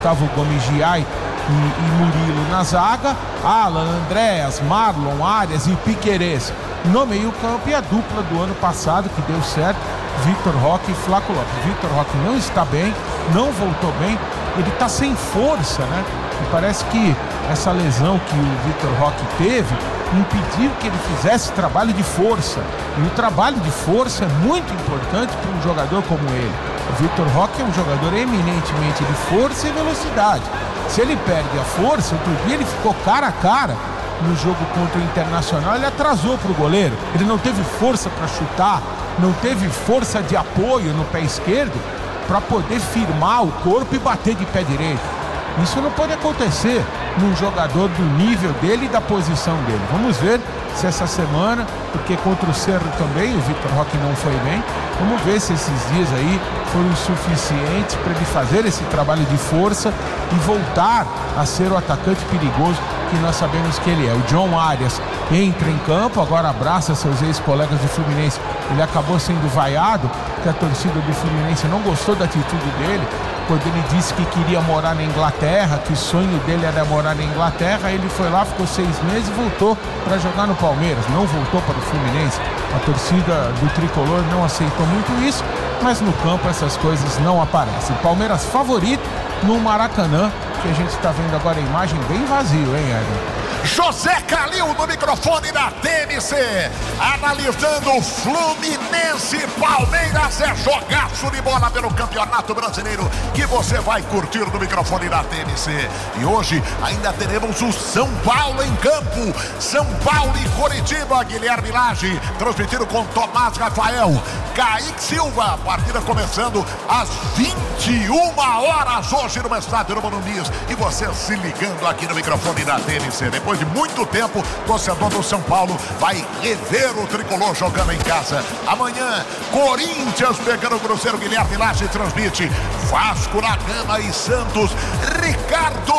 Gustavo Gomes Giai e Murilo na zaga, Alan, Andréas, Marlon, Arias e Piquerez no meio campo, e a dupla do ano passado que deu certo, Vitor Roque e Flaco Lopes. Vitor Roque não está bem, não voltou bem, ele está sem força, né? E parece que essa lesão que o Vitor Roque teve impediu que ele fizesse trabalho de força, e o trabalho de força é muito importante para um jogador como ele. O Vitor Roque é um jogador eminentemente de força e velocidade. Se ele perde a força, outro dia ele ficou cara a cara no jogo contra o Internacional, ele atrasou para o goleiro, ele não teve força para chutar, não teve força de apoio no pé esquerdo para poder firmar o corpo e bater de pé direito. Isso não pode acontecer num jogador do nível dele e da posição dele. Vamos ver se essa semana, porque contra o Cerro também o Vitor Roque não foi bem, vamos ver se esses dias aí foram suficientes para ele fazer esse trabalho de força e voltar a ser o atacante perigoso que nós sabemos que ele é. O John Arias entra em campo, agora abraça seus ex-colegas do Fluminense. Ele acabou sendo vaiado, porque a torcida do Fluminense não gostou da atitude dele, quando ele disse que queria morar na Inglaterra, que o sonho dele era morar na Inglaterra. Ele foi lá, ficou 6 meses e voltou para jogar no Palmeiras, não voltou para o Fluminense. A torcida do Tricolor não aceitou muito isso, mas no campo essas coisas não aparecem. Palmeiras favorito no Maracanã, que a gente está vendo agora a imagem bem vazio, hein, Edson? José Calil no microfone da TNC, analisando o Fluminense Palmeiras. É jogaço de bola pelo Campeonato Brasileiro que você vai curtir no microfone da TNC. E hoje ainda teremos o São Paulo em campo, São Paulo e Coritiba. Guilherme Lage transmitindo com Tomás Rafael, Kaique Silva. Partida começando às 21 horas hoje no estádio do Morumbi. E você se ligando aqui no microfone da TNC. Depois de muito tempo, torcedor do São Paulo vai rever o tricolor jogando em casa. Amanhã, Corinthians pegando o Cruzeiro. Guilherme Lage transmite Vasco da Gama e Santos. Ricardo